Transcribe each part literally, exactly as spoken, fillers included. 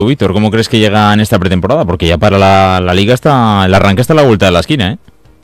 Víctor, ¿cómo crees que llega en esta pretemporada? Porque ya para la, la Liga está, el arranque está a la vuelta de la esquina, ¿eh?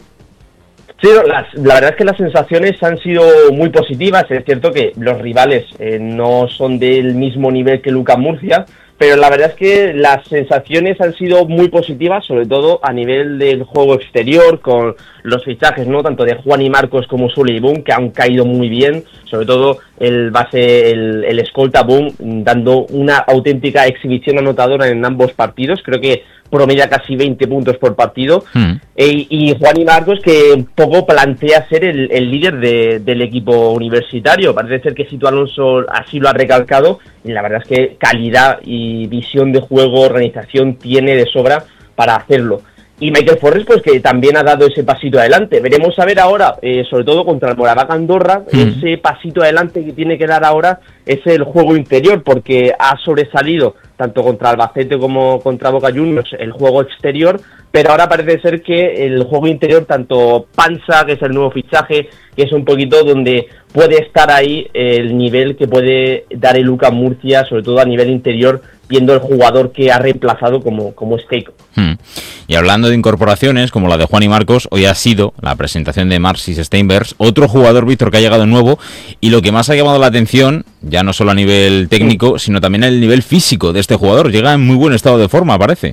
Sí, las, la verdad es que las sensaciones han sido muy positivas. Es cierto que los rivales eh, no son del mismo nivel que Lucas Murcia, pero la verdad es que las sensaciones han sido muy positivas, sobre todo a nivel del juego exterior, con los fichajes, ¿no?, tanto de Juan y Marcos como Sully Boom, que han caído muy bien, sobre todo el base, el, el escolta Boom, dando una auténtica exhibición anotadora en ambos partidos. Creo que promedia casi veinte puntos por partido, mm. e, y Juan y Marcos, que un poco plantea ser el, el líder de, del equipo universitario. Parece ser que Sito Alonso así lo ha recalcado, y la verdad es que calidad y visión de juego, organización tiene de sobra para hacerlo. Y Michael Forres, pues que también ha dado ese pasito adelante. Veremos a ver ahora, eh, sobre todo contra el Moraván Andorra, mm. ese pasito adelante que tiene que dar ahora es el juego interior, porque ha sobresalido tanto contra Albacete como contra Boca Juniors el juego exterior, pero ahora parece ser que el juego interior, tanto Panza, que es el nuevo fichaje, que es un poquito donde puede estar ahí el nivel que puede dar el Lucas Murcia, sobre todo a nivel interior, viendo el jugador que ha reemplazado como, como es Keiko. Hmm. Y hablando de incorporaciones, como la de Juan y Marcos, hoy ha sido la presentación de Marcis Steinbergs, otro jugador, Víctor, que ha llegado nuevo, y lo que más ha llamado la atención, ya no solo a nivel técnico, sino también a nivel físico de este jugador. Llega en muy buen estado de forma, parece.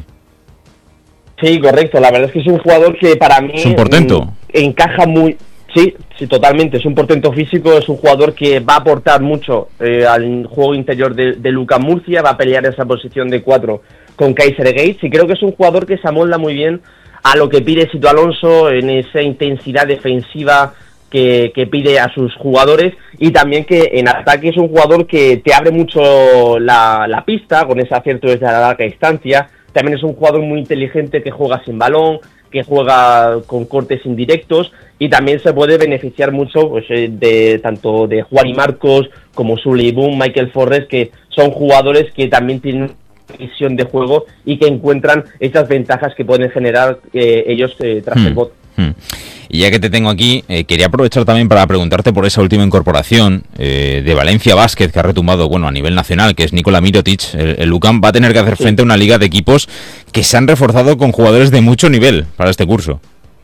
Sí, correcto. La verdad es que es un jugador que para mí es un portento. encaja muy... Sí, sí, totalmente. Es un portento físico, es un jugador que va a aportar mucho eh, al juego interior de, de Lucas Murcia, va a pelear esa posición de cuatro con Kaiser Gates, y creo que es un jugador que se amolda muy bien a lo que pide Sito Alonso, en esa intensidad defensiva que, que pide a sus jugadores, y también que en ataque es un jugador que te abre mucho la, la pista, con ese acierto desde la larga distancia. También es un jugador muy inteligente que juega sin balón, que juega con cortes indirectos, y también se puede beneficiar mucho pues, de tanto de Juan y Marcos como Sully Boom, Michael Forres, que son jugadores que también tienen visión de juego y que encuentran esas ventajas que pueden generar eh, ellos eh, tras hmm. el bot. Hmm. Y ya que te tengo aquí, eh, quería aprovechar también para preguntarte por esa última incorporación eh, de Valencia Basket, que ha retumbado bueno a nivel nacional, que es Nikola Mirotic. El, el UCAM va a tener que hacer frente a una liga de equipos que se han reforzado con jugadores de mucho nivel para este curso.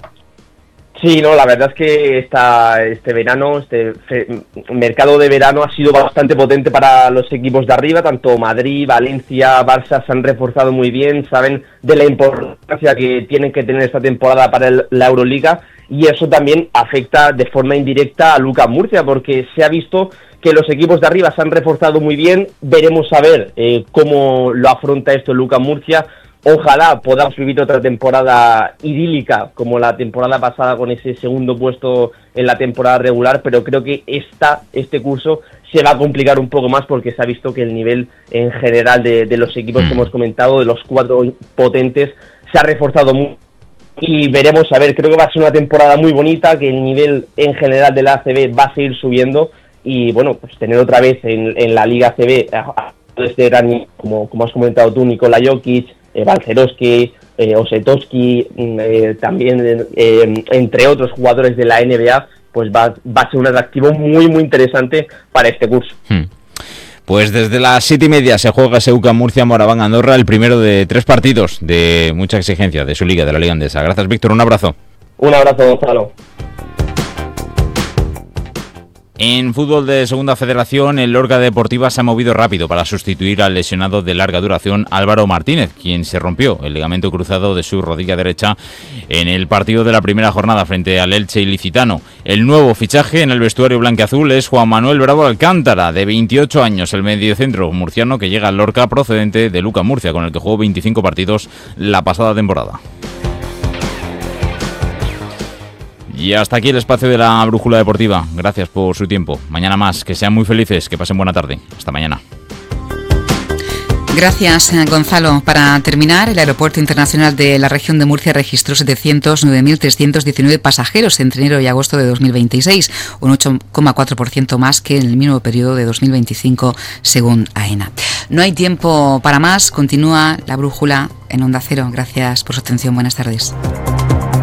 Sí, no, la verdad es que esta, este verano, este fe, mercado de verano ha sido bastante potente para los equipos de arriba, tanto Madrid, Valencia, Barça se han reforzado muy bien, saben de la importancia que tienen que tener esta temporada para el, la Euroliga, y eso también afecta de forma indirecta a Lucas Murcia, porque se ha visto que los equipos de arriba se han reforzado muy bien. Veremos a ver eh, cómo lo afronta esto Lucas Murcia. Ojalá podamos vivir otra temporada idílica como la temporada pasada con ese segundo puesto en la temporada regular, pero creo que esta, este curso se va a complicar un poco más, porque se ha visto que el nivel en general de, de los equipos que hemos comentado, de los cuatro potentes, se ha reforzado mucho. Y veremos a ver, creo que va a ser una temporada muy bonita, que el nivel en general de la A C B va a seguir subiendo, y bueno, pues tener otra vez en, en la Liga A C B este gran, como, como has comentado tú, Nikola Jokic, eh, Balcerowski, eh, Osetowski, eh, también eh, entre otros jugadores de la N B A, pues va, va a ser un atractivo muy muy interesante para este curso. Hmm. Pues desde las siete y media se juega ese UCAM Murcia Moraván Andorra, el primero de tres partidos de mucha exigencia de su liga, de la Liga Endesa. Gracias, Víctor, un abrazo. Un abrazo, Gonzalo. En fútbol de Segunda Federación, el Lorca Deportiva se ha movido rápido para sustituir al lesionado de larga duración Álvaro Martínez, quien se rompió el ligamento cruzado de su rodilla derecha en el partido de la primera jornada frente al Elche Ilicitano. El nuevo fichaje en el vestuario blanquiazul es Juan Manuel Bravo Alcántara, de veintiocho años, el mediocentro murciano que llega al Lorca procedente de Lucas Murcia, con el que jugó veinticinco partidos la pasada temporada. Y hasta aquí el espacio de la Brújula Deportiva. Gracias por su tiempo. Mañana más. Que sean muy felices. Que pasen buena tarde. Hasta mañana. Gracias, Gonzalo. Para terminar, el Aeropuerto Internacional de la Región de Murcia registró setecientos nueve mil trescientos diecinueve pasajeros entre enero y agosto de dos mil veintiséis, un ocho coma cuatro por ciento más que en el mismo periodo de dos mil veinticinco, según AENA. No hay tiempo para más. Continúa la Brújula en Onda Cero. Gracias por su atención. Buenas tardes.